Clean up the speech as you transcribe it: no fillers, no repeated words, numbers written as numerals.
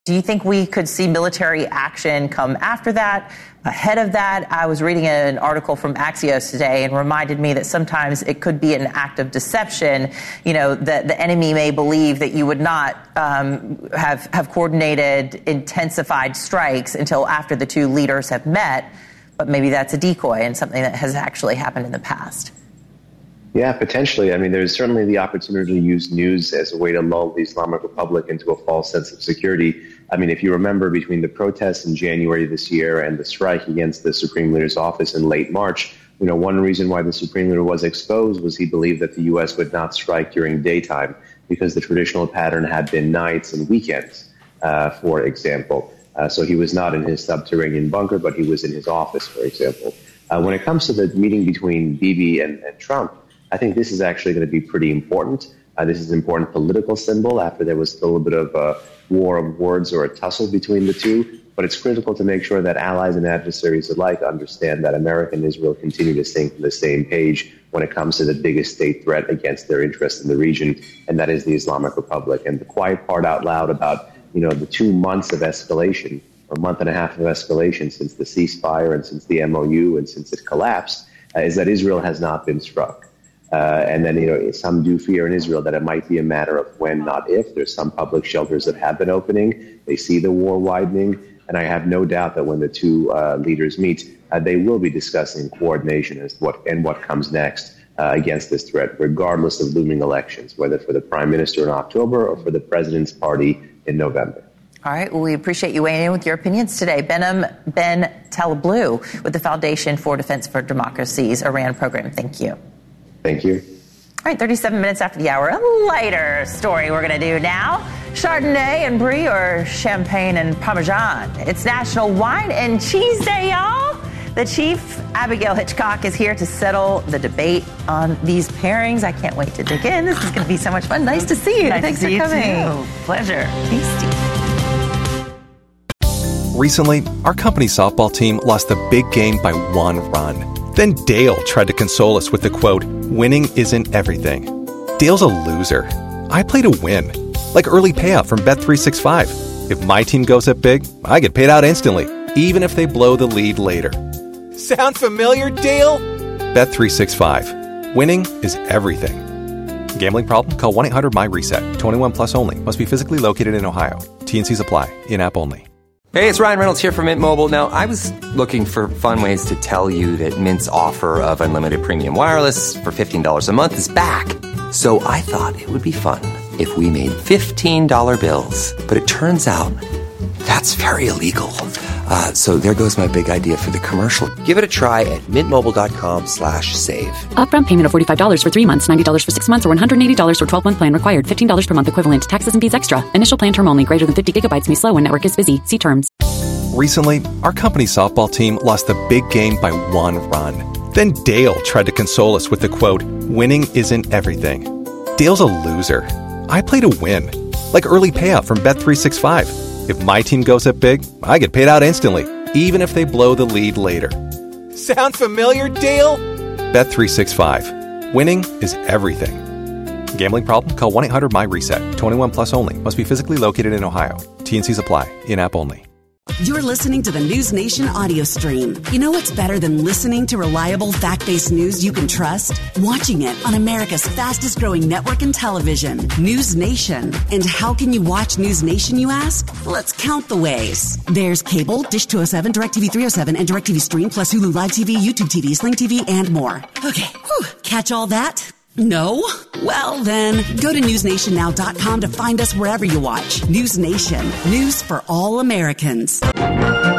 Do you think we could see military action come after that, ahead of that? I was reading an article from Axios today and reminded me that sometimes it could be an act of deception. You know, that the enemy may believe that you would not have coordinated, intensified strikes until after the two leaders have met. But maybe that's a decoy and something that has actually happened in the past. Yeah, potentially. I mean, there's certainly the opportunity to use news as a way to lull the Islamic Republic into a false sense of security. I mean, if you remember, between the protests in January this year and the strike against the Supreme Leader's office in late March, you know, one reason why the Supreme Leader was exposed was he believed that the U.S. would not strike during daytime because the traditional pattern had been nights and weekends, for example. So he was not in his subterranean bunker, but he was in his office, for example. When it comes to the meeting between Bibi and Trump, I think this is actually going to be pretty important. This is an important political symbol after there was a little bit of a war of words or a tussle between the two. But it's critical to make sure that allies and adversaries alike understand that America and Israel continue to sing from the same page when it comes to the biggest state threat against their interests in the region, and that is the Islamic Republic. And the quiet part out loud about, you know, the 2 months of escalation, or a month and a half of escalation since the ceasefire and since the MOU and since it collapsed, is that Israel has not been struck. And then, you know, some do fear in Israel that it might be a matter of when, not if. There's some public shelters that have been opening. They see the war widening. And I have no doubt that when the two leaders meet, they will be discussing coordination as what comes next against this threat, regardless of looming elections, whether for the prime minister in October or for the president's party in November. All right. Well, we appreciate you weighing in with your opinions today. Behnam Ben Taleblu with the Foundation for Defense for Democracy's Iran program. Thank you. Thank you. All right, 37 minutes after the hour, a lighter story we're going to do now. Chardonnay and Brie or Champagne and Parmesan. It's National Wine and Cheese Day, y'all. The chief, Abigail Hitchcock, is here to settle the debate on these pairings. I can't wait to dig in. This is going to be so much fun. Nice to see you. Thanks for coming. Pleasure. Tasty. Recently, our company softball team lost the big game by 1 run. Then Dale tried to console us with the quote, "Winning isn't everything." Dale's a loser. I play to win. Like early payout from Bet365. If my team goes up big, I get paid out instantly, even if they blow the lead later. Sound familiar, Dale? Bet365. Winning is everything. Gambling problem? Call 1-800-MY-RESET. 21 plus only. Must be physically located in Ohio. T&Cs apply. In-app only. Hey, it's Ryan Reynolds here from Mint Mobile. Now, I was looking for fun ways to tell you that Mint's offer of unlimited premium wireless for $15 a month is back. So I thought it would be fun if we made $15 bills. But it turns out that's very illegal. So there goes my big idea for the commercial. Give it a try at mintmobile.com/save. Upfront payment of $45 for 3 months, $90 for 6 months, or $180 for 12-month plan required. $15 per month equivalent. Taxes and fees extra. Initial plan term only. Greater than 50 gigabytes may slow when network is busy. See terms. Recently, our company softball team lost the big game by 1 run. Then Dale tried to console us with the quote, "Winning isn't everything." Dale's a loser. I play to win. Like early payout from Bet365. If my team goes up big, I get paid out instantly, even if they blow the lead later. Sound familiar, Dale? Bet365. Winning is everything. Gambling problem? Call 1-800-MY-RESET. 21 plus only. Must be physically located in Ohio. T&Cs apply. In-app only. You're listening to the News Nation audio stream. You know what's better than listening to reliable, fact-based news you can trust? Watching it on America's fastest-growing network in television, News Nation. And how can you watch News Nation, you ask? Let's count the ways. There's cable, Dish 207, DirecTV 307, and DirecTV Stream, plus Hulu Live TV, YouTube TV, Sling TV, and more. Okay, catch all that? No? Well, then, go to newsnationnow.com to find us wherever you watch. News Nation. News for all Americans.